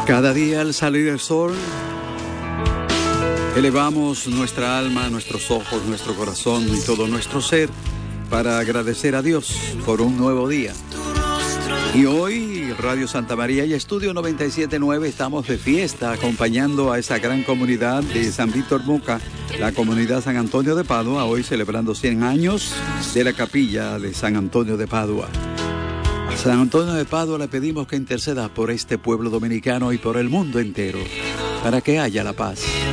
Cada día al salir el sol, elevamos nuestra alma, nuestros ojos, nuestro corazón y todo nuestro ser para agradecer a Dios por un nuevo día. Y hoy, Radio Santa María y Estudio 97.9 estamos de fiesta acompañando a esa gran comunidad de San Víctor Moca, la comunidad San Antonio de Padua, hoy celebrando 100 años de la capilla de San Antonio de Padua. A San Antonio de Padua le pedimos que interceda por este pueblo dominicano y por el mundo entero, para que haya la paz.